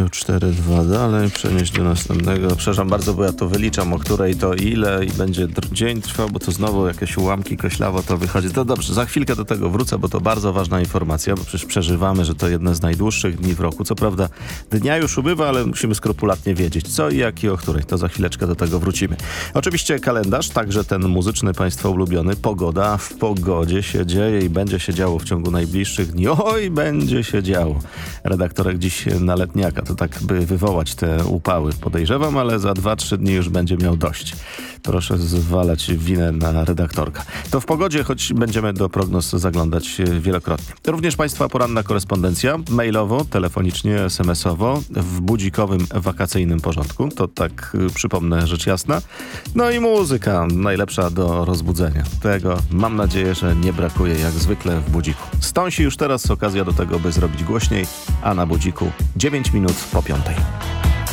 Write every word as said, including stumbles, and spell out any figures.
cztery dwa dalej, przenieść do następnego. Przepraszam bardzo, bo ja to wyliczam, o której to ile i będzie dr- dzień trwał, bo to znowu jakieś ułamki koślawo to wychodzi. To dobrze, za chwilkę do tego wrócę, bo to bardzo ważna informacja, bo przecież przeżywamy, że to jedne z najdłuższych dni w roku. Co prawda dnia już ubywa, ale musimy skrupulatnie wiedzieć co i jak i o której. To za chwileczkę do tego wrócimy. Oczywiście kalendarz, także ten muzyczny, państwa ulubiony. Pogoda. W pogodzie się dzieje i będzie się działo w ciągu najbliższych dni. Oj, będzie się działo. Redaktorek dziś na letniaka, to tak by wywołać te upały, podejrzewam, ale za dwa trzy dni już będzie miał dość. Proszę zwalać winę na redaktorka. To w pogodzie, choć będziemy do prognoz zaglądać wielokrotnie. Również państwa poranna korespondencja, mailowo, telefonicznie, es em esowo, w budzikowym, wakacyjnym porządku. To tak y, przypomnę, rzecz jasna. No i muzyka, najlepsza do rozbudzenia. Tego mam nadzieję, że nie brakuje jak zwykle w budziku. Stąsi już teraz okazja do tego, by zrobić głośniej, a na budziku dziewięć minut po piątej.